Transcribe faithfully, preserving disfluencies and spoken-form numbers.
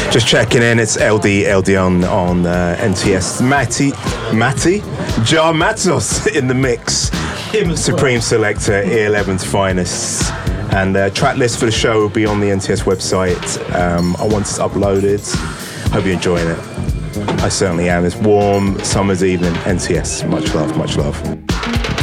Just checking in, it's L D L D on on uh, N T S. Matty, Matty, Jar Matos in the mix. Supreme Selector, E eleven's finest. And the uh, track list for the show will be on the N T S website. Um, I want it uploaded. Hope you're enjoying it. I certainly am. It's warm summer's evening. N T S. Much love, much love.